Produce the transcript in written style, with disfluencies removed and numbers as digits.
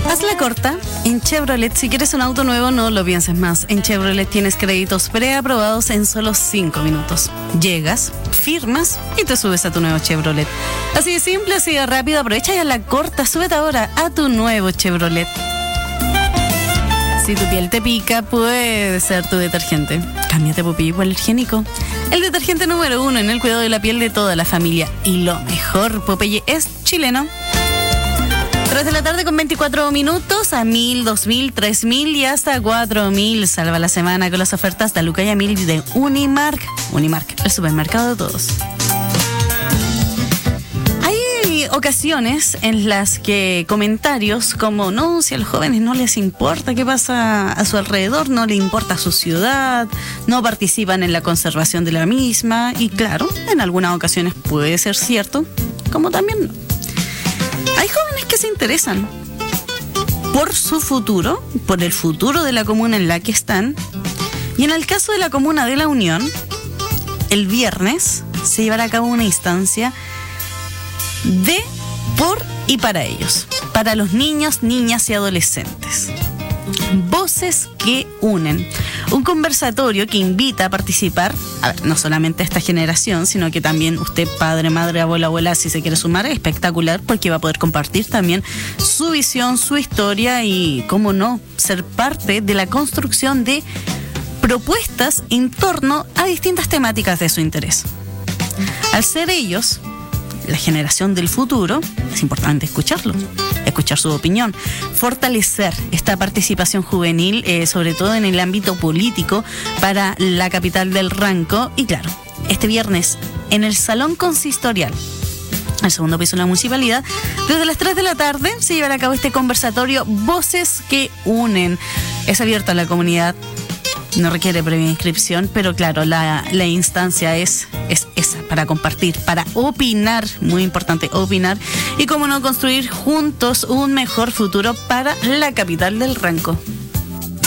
Hazla corta. En Chevrolet, si quieres un auto nuevo, no lo pienses más. En Chevrolet tienes créditos preaprobados en solo 5 minutos. Llegas, firmas y te subes a tu nuevo Chevrolet. Así de simple, así de rápido. Aprovecha y hazla corta. Súbete ahora a tu nuevo Chevrolet. Si tu piel te pica, puede ser tu detergente. Cámbiate Popeye hipoalergénico. El detergente número 1 en el cuidado de la piel de toda la familia. Y lo mejor, Popeye es chileno. 3 de la tarde con 24 minutos a 1.000, 2.000, 3.000 y hasta 4.000. Salva la semana con las ofertas de Luca y Amil de Unimark. Unimark, el supermercado de todos. Hay ocasiones en las que comentarios como, no, si a los jóvenes no les importa qué pasa a su alrededor, no les importa su ciudad, no participan en la conservación de la misma. Y claro, en algunas ocasiones puede ser cierto, como también no. Hay jóvenes que se interesan por su futuro, por el futuro de la comuna en la que están. Y en el caso de la comuna de La Unión, el viernes se llevará a cabo una instancia de, por y para ellos, para los niños, niñas y adolescentes. Voces que unen. Un conversatorio que invita a participar, a ver, no solamente a esta generación, sino que también usted, padre, madre, abuela, abuela, si se quiere sumar, es espectacular porque va a poder compartir también su visión, su historia y, cómo no, ser parte de la construcción de propuestas en torno a distintas temáticas de su interés. Al ser ellos la generación del futuro, es importante escucharlo, escuchar su opinión, fortalecer esta participación juvenil, sobre todo en el ámbito político, para la capital del Ranco. Y claro, este viernes en el Salón Consistorial, el segundo piso de la municipalidad, desde las 3 de la tarde se llevará a cabo este conversatorio Voces que unen. Es abierto a la comunidad, no requiere previa inscripción, pero claro, la instancia es esa, para compartir, para opinar, muy importante, opinar, y cómo no construir juntos un mejor futuro para la capital del Ranco.